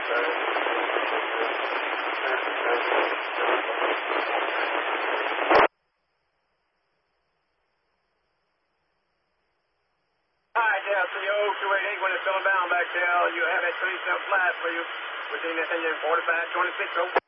CO288 when it's still bound back there. You have a 37 flat for you. We're seeing this engine 4526.